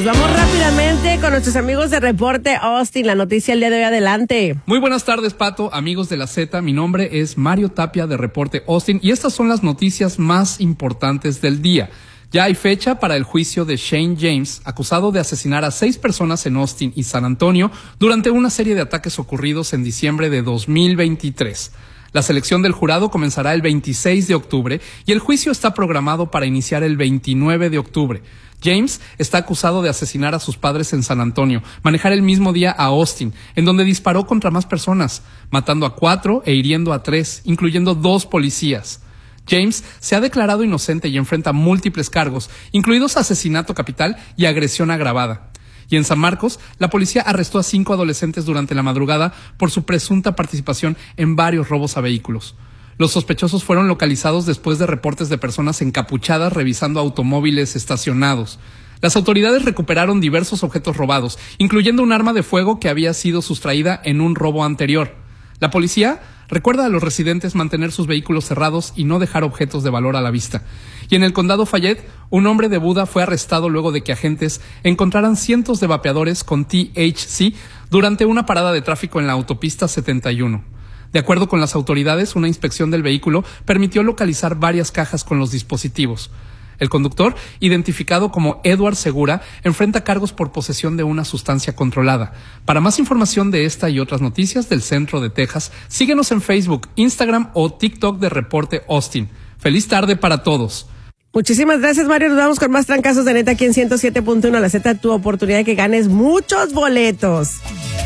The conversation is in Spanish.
Nos vamos rápidamente con nuestros amigos de Reporte Austin. La noticia el día de hoy, adelante. Muy buenas tardes, Pato, amigos de la Z. Mi nombre es Mario Tapia de Reporte Austin y estas son las noticias más importantes del día. Ya hay fecha para el juicio de Shane James, acusado de asesinar a 6 personas en Austin y San Antonio durante una serie de ataques ocurridos en diciembre de 2023. La selección del jurado comenzará el 26 de octubre y el juicio está programado para iniciar el 29 de octubre. James está acusado de asesinar a sus padres en San Antonio, manejar el mismo día a Austin, en donde disparó contra más personas, matando a 4 e hiriendo a 3, incluyendo 2 policías. James se ha declarado inocente y enfrenta múltiples cargos, incluidos asesinato capital y agresión agravada. Y en San Marcos, la policía arrestó a 5 adolescentes durante la madrugada por su presunta participación en varios robos a vehículos. Los sospechosos fueron localizados después de reportes de personas encapuchadas revisando automóviles estacionados. Las autoridades recuperaron diversos objetos robados, incluyendo un arma de fuego que había sido sustraída en un robo anterior. La policía recuerda a los residentes mantener sus vehículos cerrados y no dejar objetos de valor a la vista. Y en el condado Fayette, un hombre de Buda fue arrestado luego de que agentes encontraran cientos de vapeadores con THC durante una parada de tráfico en la autopista 71. De acuerdo con las autoridades, una inspección del vehículo permitió localizar varias cajas con los dispositivos. El conductor, identificado como Edward Segura, enfrenta cargos por posesión de una sustancia controlada. Para más información de esta y otras noticias del centro de Texas, síguenos en Facebook, Instagram o TikTok de Reporte Austin. ¡Feliz tarde para todos! Muchísimas gracias, Mario. Nos vamos con más trancazos de neta aquí en 107.1 La Z, tu oportunidad de que ganes muchos boletos.